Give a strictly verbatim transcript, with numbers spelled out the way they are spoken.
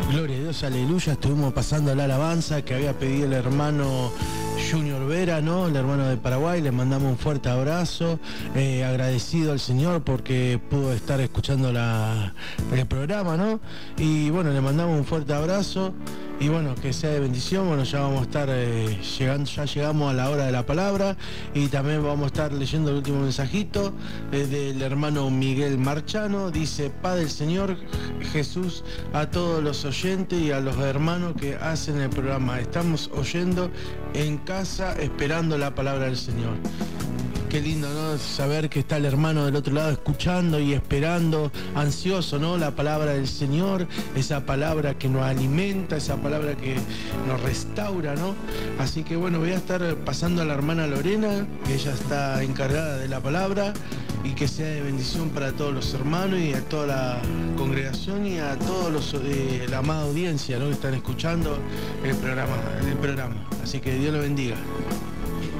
Gloria a Dios, aleluya. Estuvimos pasando la alabanza que había pedido el hermano Junior Vera, ¿no? El hermano de Paraguay. Le mandamos un fuerte abrazo, eh, agradecido al Señor porque pudo estar escuchando la, el programa, ¿no? Y bueno, le mandamos un fuerte abrazo y bueno, que sea de bendición. Bueno, ya vamos a estar eh, llegando, ya llegamos a la hora de la palabra y también vamos a estar leyendo el último mensajito eh, del hermano Miguel Marchano. Dice: paz del Señor Jesús a todos los oyentes y a los hermanos que hacen el programa. Estamos oyendo en casa esperando la palabra del Señor. Qué lindo, ¿no? Saber que está el hermano del otro lado escuchando y esperando, ansioso, ¿no? La palabra del Señor, esa palabra que nos alimenta, esa palabra que nos restaura, ¿no? Así que bueno, voy a estar pasando a la hermana Lorena, que ella está encargada de la palabra, y que sea de bendición para todos los hermanos y a toda la congregación y a todos los eh, la amada audiencia, ¿no? Que están escuchando el programa, el programa. Así que Dios lo bendiga.